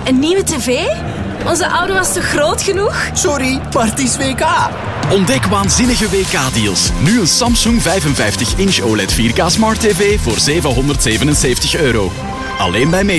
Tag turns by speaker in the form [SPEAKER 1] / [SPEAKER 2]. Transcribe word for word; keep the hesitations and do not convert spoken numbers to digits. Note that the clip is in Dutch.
[SPEAKER 1] Een nieuwe tv? Onze oude was toch groot genoeg?
[SPEAKER 2] Sorry, maar het is W K.
[SPEAKER 3] Ontdek waanzinnige W K-deals. Nu een Samsung vijfenvijftig inch O L E D vier K Smart T V voor zevenhonderdzevenenzeventig euro. Alleen bij